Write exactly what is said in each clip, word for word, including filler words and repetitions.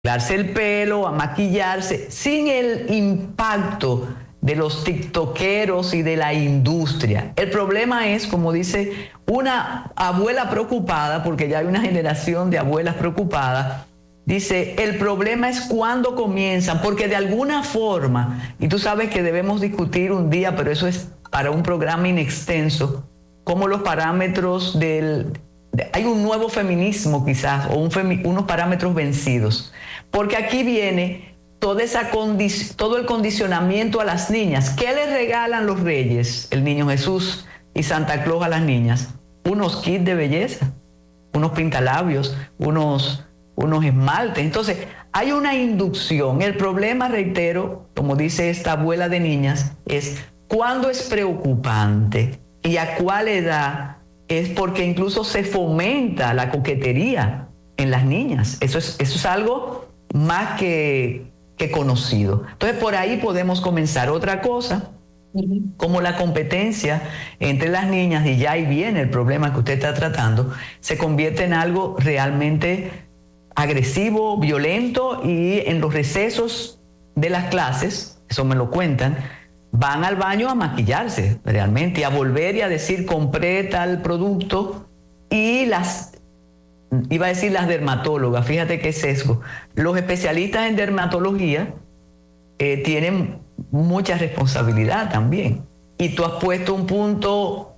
arreglarse el pelo, a maquillarse, sin el impacto de los tiktokeros y de la industria. El problema es, como dice una abuela preocupada, porque ya hay una generación de abuelas preocupadas, dice, el problema es cuándo comienzan, porque de alguna forma, y tú sabes que debemos discutir un día, pero eso es para un programa inextenso, cómo los parámetros del... hay un nuevo feminismo quizás, o un femi, unos parámetros vencidos, porque aquí viene toda esa condi- todo el condicionamiento a las niñas. ¿Qué les regalan los reyes, el niño Jesús y Santa Claus a las niñas? Unos kits de belleza, unos pintalabios, unos, unos esmaltes. Entonces, hay una inducción. El problema, reitero, como dice esta abuela de niñas, es cuándo es preocupante y a cuál edad. Es porque incluso se fomenta la coquetería en las niñas. Eso es, eso es algo más que, que conocido. Entonces, por ahí podemos comenzar. Otra cosa, uh-huh, como la competencia entre las niñas, y ya ahí viene el problema que usted está tratando, se convierte en algo realmente agresivo, violento, y en los recesos de las clases, eso me lo cuentan, van al baño a maquillarse realmente, a volver y a decir compré tal producto, y las, iba a decir las dermatólogas, fíjate qué sesgo, los especialistas en dermatología eh, tienen mucha responsabilidad también, y tú has puesto un punto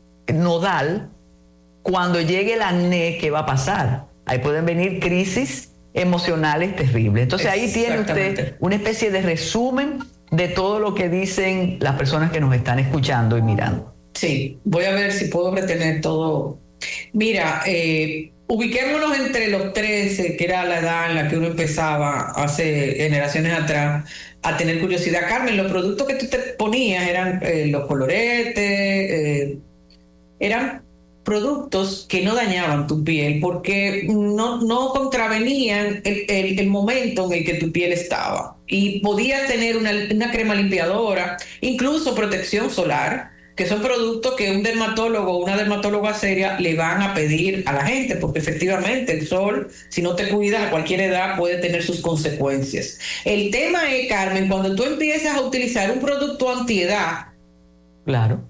nodal. Cuando llegue el acné, ¿qué va a pasar? Ahí pueden venir crisis emocionales terribles. Entonces ahí tiene usted una especie de resumen de todo lo que dicen las personas que nos están escuchando y mirando. Sí, voy a ver si puedo retener todo. Mira, eh, ubiquémonos entre los trece, que era la edad en la que uno empezaba hace generaciones atrás a tener curiosidad. Carmen, los productos que tú te ponías eran eh, los coloretes, eh, eran productos que no dañaban tu piel porque no, no contravenían el, el, el momento en el que tu piel estaba. Y podías tener una, una crema limpiadora, incluso protección solar, que son productos que un dermatólogo o una dermatóloga seria le van a pedir a la gente, porque efectivamente el sol, si no te cuidas a cualquier edad, puede tener sus consecuencias. El tema es, Carmen, cuando tú empiezas a utilizar un producto antiedad, claro,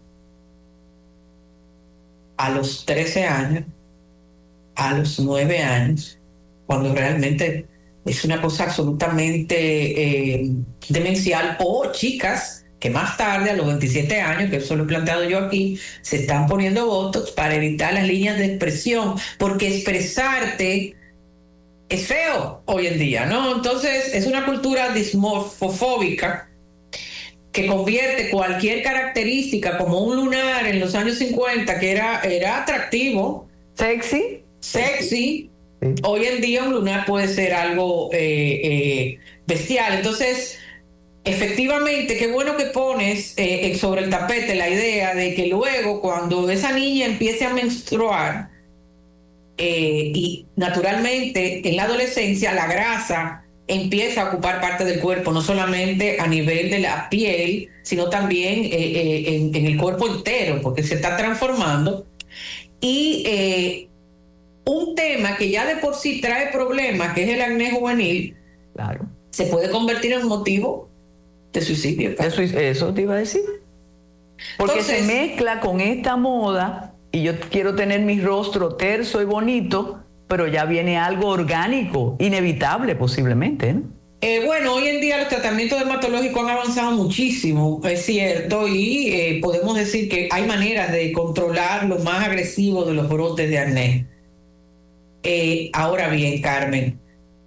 a los trece años, a los nueve años, cuando realmente es una cosa absolutamente eh, demencial, o chicas que más tarde, a los veintisiete años, que eso lo he planteado yo aquí, se están poniendo botox para evitar las líneas de expresión, porque expresarte es feo hoy en día, ¿no? Entonces es una cultura dismorfofóbica que convierte cualquier característica, como un lunar en los años cincuenta, que era, era atractivo, sexy, sexy, sí. Hoy en día un lunar puede ser algo eh, eh, bestial. Entonces, efectivamente, qué bueno que pones eh, sobre el tapete la idea de que luego, cuando esa niña empiece a menstruar, eh, y naturalmente en la adolescencia la grasa empieza a ocupar parte del cuerpo, no solamente a nivel de la piel, sino también eh, eh, en, en el cuerpo entero, porque se está transformando. Y eh, un tema que ya de por sí trae problemas, que es el acné juvenil, claro, se puede convertir en motivo de suicidio. Eso, eso te iba a decir. Porque Entonces, se mezcla con esta moda, y yo quiero tener mi rostro terso y bonito, pero ya viene algo orgánico, inevitable posiblemente, ¿no? Eh, bueno, hoy en día los tratamientos dermatológicos han avanzado muchísimo, es cierto, y eh, podemos decir que hay maneras de controlar lo más agresivo de los brotes de acné. Eh, ahora bien, Carmen,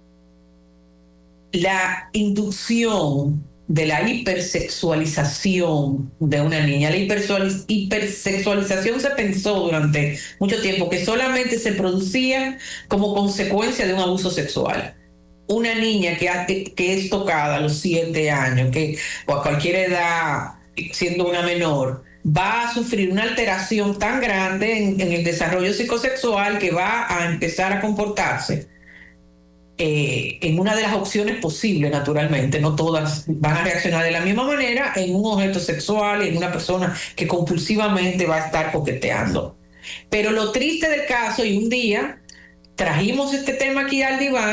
la inducción de la hipersexualización de una niña, la hipersexualización se pensó durante mucho tiempo que solamente se producía como consecuencia de un abuso sexual. Una niña que, que es tocada a los siete años, que, o a cualquier edad, siendo una menor, va a sufrir una alteración tan grande en, en el desarrollo psicosexual que va a empezar a comportarse eh, en una de las opciones posibles, naturalmente. No todas van a reaccionar de la misma manera en un objeto sexual, en una persona que compulsivamente va a estar coqueteando. Pero lo triste del caso, y un día trajimos este tema aquí al diván,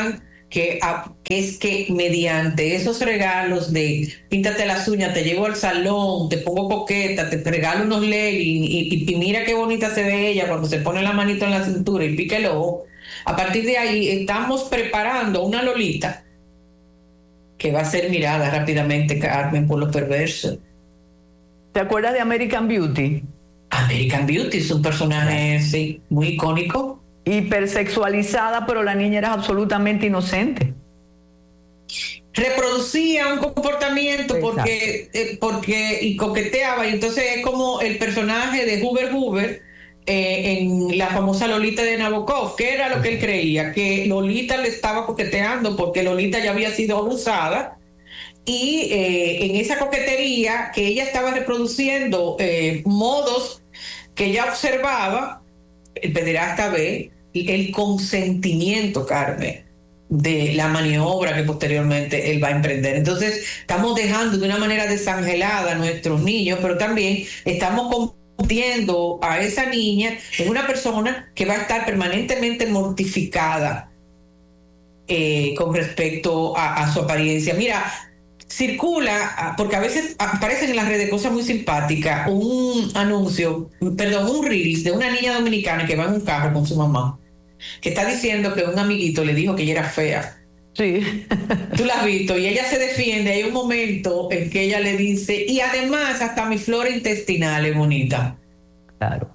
que, a, que es que mediante esos regalos de píntate las uñas, te llevo al salón, te pongo coqueta, te regalo unos leggings y, y, y mira qué bonita se ve ella cuando se pone la manito en la cintura y pica el ojo, a partir de ahí estamos preparando una Lolita que va a ser mirada rápidamente, Carmen, por los perversos. ¿Te acuerdas de American Beauty? American Beauty es un personaje, sí, muy icónico. Hipersexualizada, pero la niña era absolutamente inocente. Reproducía un comportamiento porque, eh, porque y coqueteaba, y entonces es como el personaje de Hubert Hoover eh, en la famosa Lolita de Nabokov, que era lo que él creía, que Lolita le estaba coqueteando porque Lolita ya había sido abusada, y eh, en esa coquetería que ella estaba reproduciendo eh, modos que ella observaba, el pederasta ve el consentimiento, Carmen, de la maniobra que posteriormente él va a emprender. Entonces estamos dejando de una manera desangelada a nuestros niños, pero también estamos convirtiendo a esa niña en una persona que va a estar permanentemente mortificada eh, con respecto a, a su apariencia. Mira, circula, porque a veces aparecen en las redes cosas muy simpáticas, un anuncio, perdón, un reels de una niña dominicana que va en un carro con su mamá, que está diciendo que un amiguito le dijo que ella era fea. Sí. Tú la has visto, y ella se defiende. Hay un momento en que ella le dice, y además hasta mi flora intestinal es bonita. Claro.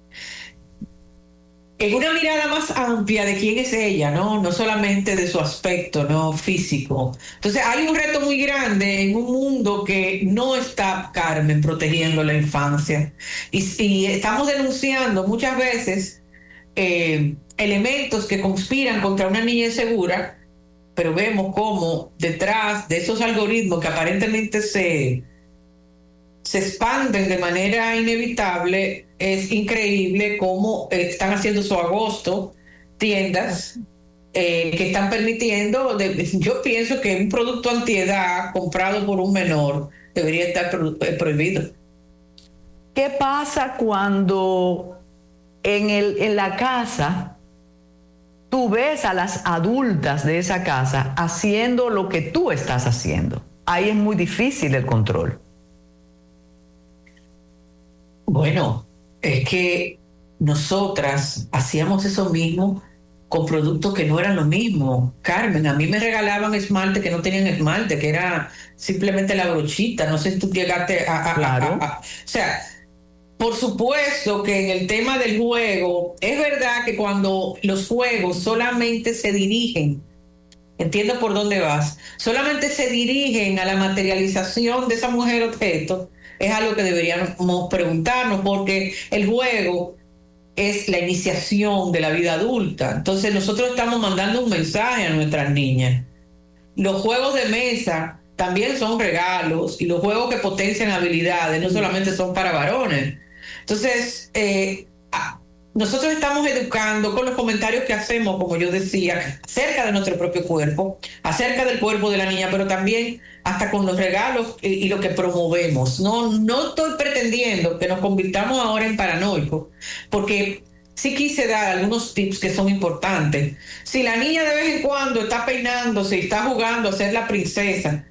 En una mirada más amplia de quién es ella, ¿no? No solamente de su aspecto, ¿no? Físico. Entonces hay un reto muy grande en un mundo que no está, Carmen, protegiendo la infancia. Y, y estamos denunciando muchas veces eh, elementos que conspiran contra una niña insegura, pero vemos cómo detrás de esos algoritmos que aparentemente se, se expanden de manera inevitable, es increíble cómo eh, están haciendo su agosto tiendas eh, que están permitiendo, de, yo pienso que un producto antiedad comprado por un menor debería estar pro, eh, prohibido. ¿Qué pasa cuando en, el, en la casa tú ves a las adultas de esa casa haciendo lo que tú estás haciendo? Ahí es muy difícil el control. Bueno, es que nosotras hacíamos eso mismo con productos que no eran lo mismo. Carmen, a mí me regalaban esmalte que no tenían esmalte, que era simplemente la brochita. No sé si tú llegaste a... a, claro. a, a, a o sea, por supuesto que en el tema del juego, es verdad que cuando los juegos solamente se dirigen, entiendo por dónde vas, solamente se dirigen a la materialización de esa mujer objeto, es algo que deberíamos preguntarnos, porque el juego es la iniciación de la vida adulta. Entonces nosotros estamos mandando un mensaje a nuestras niñas. Los juegos de mesa también son regalos, y los juegos que potencian habilidades no solamente son para varones. Entonces, eh, nosotros estamos educando con los comentarios que hacemos, como yo decía, acerca de nuestro propio cuerpo, acerca del cuerpo de la niña, pero también hasta con los regalos y, y lo que promovemos. No, no estoy pretendiendo que nos convirtamos ahora en paranoicos, porque sí quise dar algunos tips que son importantes. Si la niña de vez en cuando está peinándose y está jugando a ser la princesa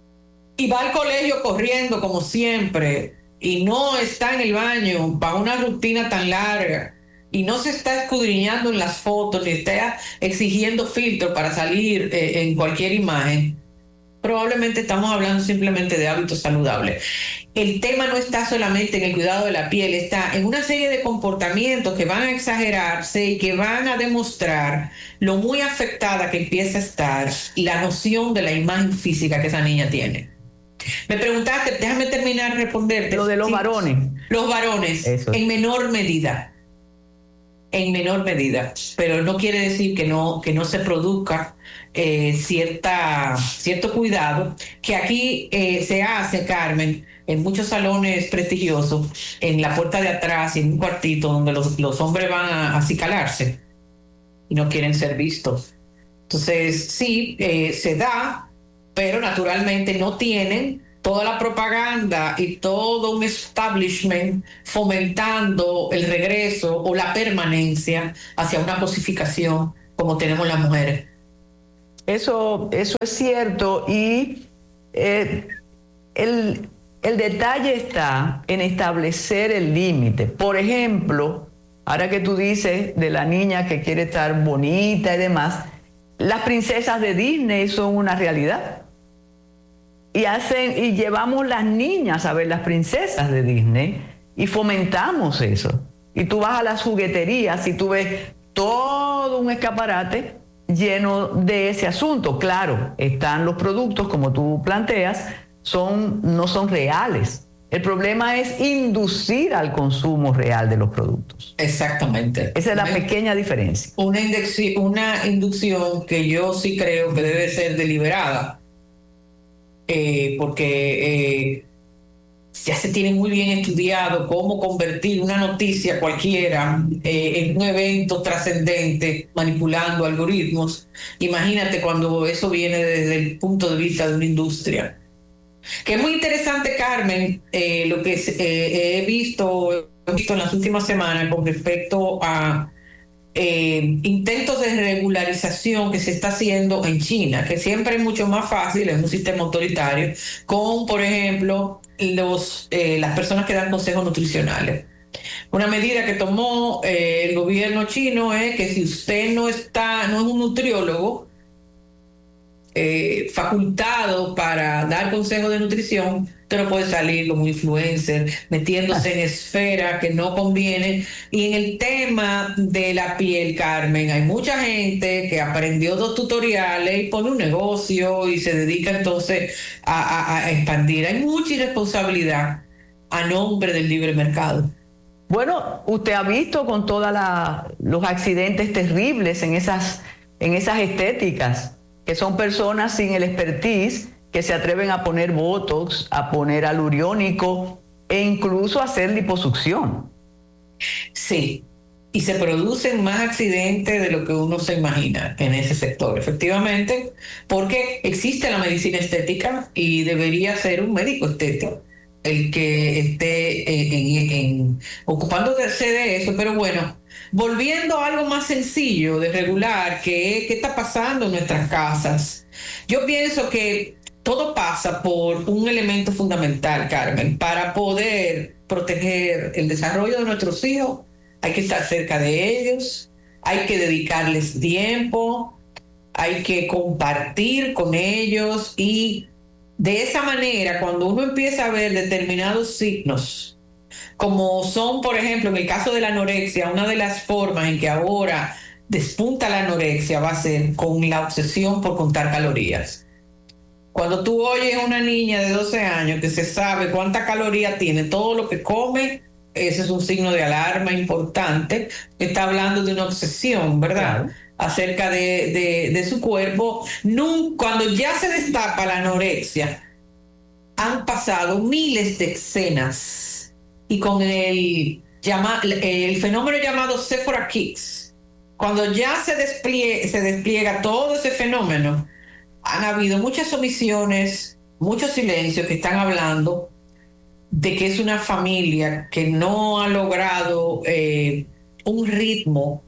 y va al colegio corriendo como siempre y no está en el baño para una rutina tan larga, y no se está escudriñando en las fotos ni está exigiendo filtros para salir eh, en cualquier imagen, probablemente estamos hablando simplemente de hábitos saludables. El tema no está solamente en el cuidado de la piel, está en una serie de comportamientos que van a exagerarse y que van a demostrar lo muy afectada que empieza a estar la noción de la imagen física que esa niña tiene. Me preguntaste, déjame terminar de responderte. Lo de los sí, varones. Los varones, Eso. En menor medida. En menor medida. Pero no quiere decir que no, que no se produzca eh, cierta, cierto cuidado, que aquí eh, se hace, Carmen, en muchos salones prestigiosos, en la puerta de atrás, en un cuartito donde los, los hombres van a, a acicalarse y no quieren ser vistos. Entonces, sí, eh, se da, pero naturalmente no tienen toda la propaganda y todo un establishment fomentando el regreso o la permanencia hacia una cosificación como tenemos las mujeres. Eso, eso es cierto y eh, el, el detalle está en establecer el límite. Por ejemplo, ahora que tú dices de la niña que quiere estar bonita y demás, las princesas de Disney son una realidad. Y, hacen, y llevamos las niñas a ver las princesas de Disney y fomentamos eso. Y tú vas a las jugueterías y tú ves todo un escaparate lleno de ese asunto. Claro, están los productos, como tú planteas, son, no son reales. El problema es inducir al consumo real de los productos. Exactamente. Esa es la pequeña diferencia. Una, indexi- una inducción que yo sí creo que debe ser deliberada, eh, porque eh, ya se tiene muy bien estudiado cómo convertir una noticia cualquiera eh, en un evento trascendente manipulando algoritmos. Imagínate cuando eso viene desde el punto de vista de una industria. Que es muy interesante, Carmen, eh, lo que eh, he visto, he visto en las últimas semanas con respecto a eh, intentos de regularización que se está haciendo en China, que siempre es mucho más fácil, es un sistema autoritario, con, por ejemplo, los, eh, las personas que dan consejos nutricionales. Una medida que tomó eh, el gobierno chino es que si usted no está, no es un nutriólogo eh, facultado para dar consejos de nutrición, usted no puede salir como influencer metiéndose en esferas que no convienen. Y en el tema de la piel, Carmen, hay mucha gente que aprendió dos tutoriales y pone un negocio y se dedica entonces a, a, a expandir. Hay mucha irresponsabilidad a nombre del libre mercado. Bueno, usted ha visto con todos los accidentes terribles en esas, en esas estéticas, que son personas sin el expertise, que se atreven a poner botox, a poner aluriónico e incluso a hacer liposucción. Sí, y se producen más accidentes de lo que uno se imagina en ese sector, efectivamente, porque existe la medicina estética y debería ser un médico estético el que esté en, en, en, ocupándose de eso. Pero bueno, volviendo a algo más sencillo de regular, que es qué está pasando en nuestras casas. Yo pienso que todo pasa por un elemento fundamental, Carmen. Para poder proteger el desarrollo de nuestros hijos, hay que estar cerca de ellos, hay que dedicarles tiempo, hay que compartir con ellos, y de esa manera, cuando uno empieza a ver determinados signos, como son, por ejemplo, en el caso de la anorexia, una de las formas en que ahora despunta la anorexia va a ser con la obsesión por contar calorías. Cuando tú oyes a una niña de doce años que se sabe cuánta caloría tiene, todo lo que come, ese es un signo de alarma importante. Está hablando de una obsesión, ¿verdad? Claro. Acerca de, de, de su cuerpo. Nunca, cuando ya se destapa la anorexia, han pasado miles de escenas. Y con el, llama, el fenómeno llamado Sephora Kicks, cuando ya se despliega, se despliega todo ese fenómeno, han habido muchas omisiones, muchos silencios que están hablando de que es una familia que no ha logrado eh, un ritmo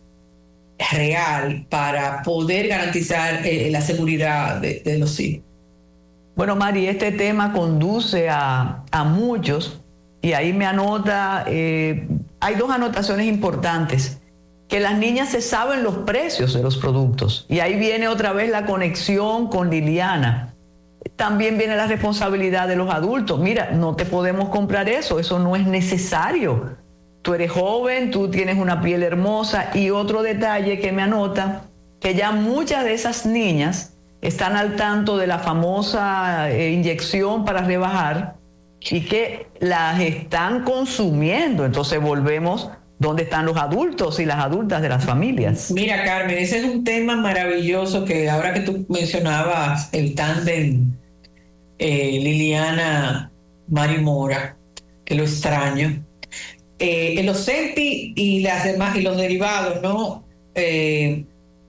real para poder garantizar eh, la seguridad de, de los hijos. Bueno, Mari, este tema conduce a, a muchos, y ahí me anota, eh, hay dos anotaciones importantes, que las niñas se saben los precios de los productos, y ahí viene otra vez la conexión con Liliana. También viene la responsabilidad de los adultos. Mira, no te podemos comprar eso, eso no es necesario. Tú eres joven, tú tienes una piel hermosa. Y otro detalle que me anota, que ya muchas de esas niñas están al tanto de la famosa eh, inyección para rebajar y que las están consumiendo. Entonces volvemos, ¿dónde están los adultos y las adultas de las familias? Mira, Carmen, ese es un tema maravilloso que ahora que tú mencionabas el tándem eh, Liliana Mari Mora, que lo extraño. Eh, el Ozempic y las demás y los derivados, ¿no? Eh,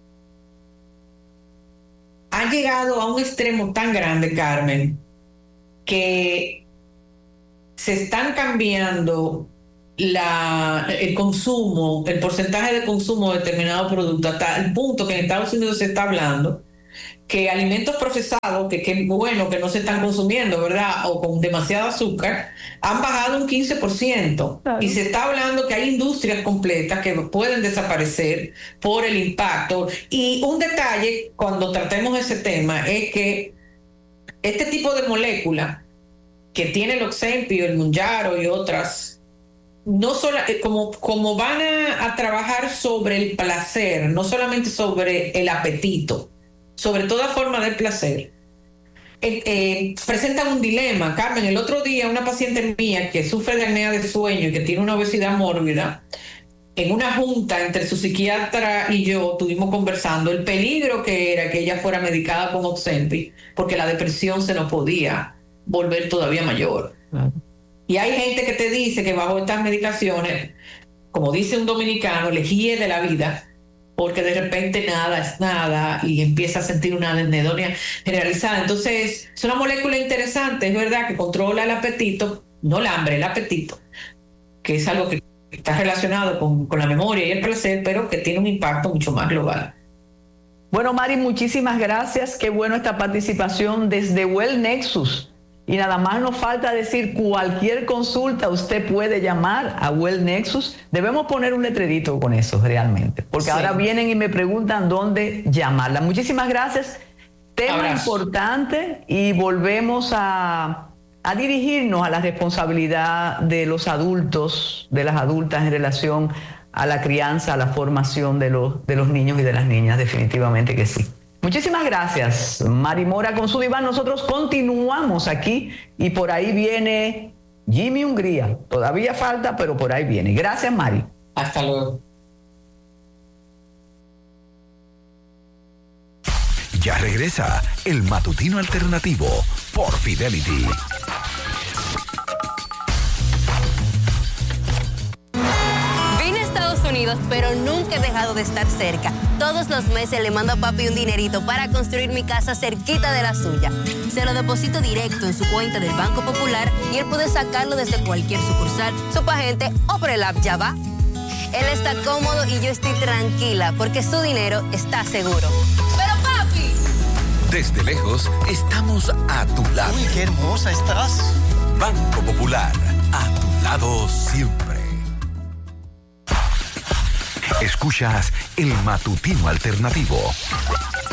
ha llegado a un extremo tan grande, Carmen, que se están cambiando la, el consumo, el porcentaje de consumo de determinado producto, hasta el punto que en Estados Unidos se está hablando que alimentos procesados, que qué bueno que no se están consumiendo, ¿verdad? O con demasiado azúcar, han bajado un quince por ciento. Claro. Y se está hablando que hay industrias completas que pueden desaparecer por el impacto. Y un detalle, cuando tratemos ese tema, es que este tipo de molécula que tiene el Ozempic, el Mounjaro y otras, no solo, como, como van a, a trabajar sobre el placer, no solamente sobre el apetito, sobre toda forma de placer, eh, eh, presentan un dilema. Carmen, el otro día una paciente mía que sufre de apnea de sueño y que tiene una obesidad mórbida, en una junta entre su psiquiatra y yo estuvimos conversando el peligro que era que ella fuera medicada con Ozempic, porque la depresión se nos podía volver todavía mayor. Uh-huh. Y hay gente que te dice que bajo estas medicaciones, como dice un dominicano, le hiede la vida, porque de repente nada es nada y empieza a sentir una anedonia generalizada. Entonces, es una molécula interesante, es verdad, que controla el apetito, no el hambre, el apetito, que es algo que está relacionado con, con la memoria y el placer, pero que tiene un impacto mucho más global. Bueno, Mari, muchísimas gracias. Qué bueno esta participación desde Well Nexus. Y nada más nos falta decir, cualquier consulta usted puede llamar a Well Nexus. Debemos poner un letrerito con eso realmente, porque sí. Ahora vienen y me preguntan dónde llamarla. Muchísimas gracias. Tema Abrazo. Importante, y volvemos a, a dirigirnos a la responsabilidad de los adultos, de las adultas en relación a la crianza, a la formación de los, de los niños y de las niñas. Definitivamente que sí. Muchísimas gracias, Mari Mora con su diván. Nosotros continuamos aquí y por ahí viene Jimmy Hungría. Todavía falta, pero por ahí viene. Gracias, Mari. Hasta luego. Ya regresa el Matutino Alternativo por Fidelity. Pero nunca he dejado de estar cerca. Todos los meses le mando a papi un dinerito para construir mi casa cerquita de la suya. Se lo deposito directo en su cuenta del Banco Popular y él puede sacarlo desde cualquier sucursal, Superagente o por el app Ya Va. Él está cómodo y yo estoy tranquila porque su dinero está seguro. ¡Pero papi! Desde lejos estamos a tu lado. ¡Uy, qué hermosa estás! Banco Popular, a tu lado siempre. Escuchas el Matutino Alternativo.